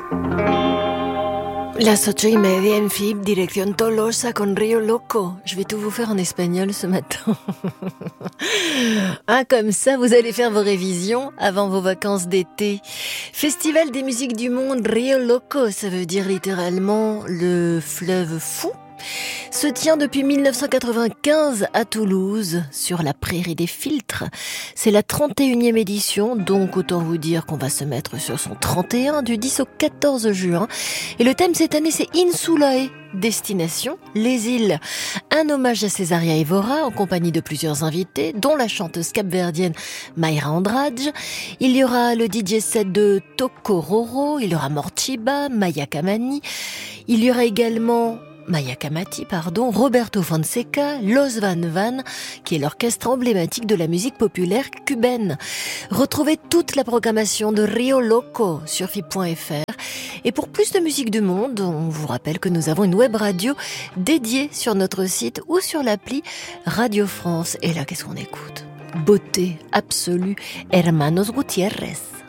Las 8:30 en FIB, dirección Tolosa con Rio Loco. Je vais tout vous faire en espagnol ce matin. Comme ça, vous allez faire vos révisions avant vos vacances d'été. Festival des musiques du monde, Rio Loco, ça veut dire littéralement le fleuve fou. Se tient depuis 1995 à Toulouse, sur la prairie des Filtres. C'est la 31e édition, donc autant vous dire qu'on va se mettre sur son 31 du 10 au 14 juin. Et le thème cette année, c'est Insulae, destination les îles. Un hommage à Cesaria Évora en compagnie de plusieurs invités, dont la chanteuse capverdienne Mayra Andrade. Il y aura le DJ set de Toko Roro, il y aura Morchiba, Maya Kamati, Roberto Fonseca, Los Van Van, qui est l'orchestre emblématique de la musique populaire cubaine. Retrouvez toute la programmation de Rio Loco sur FIB.fr. Et pour plus de musique du monde, on vous rappelle que nous avons une web radio dédiée sur notre site ou sur l'appli Radio France. Et là, qu'est-ce qu'on écoute ? Beauté absolue, Hermanos Gutiérrez.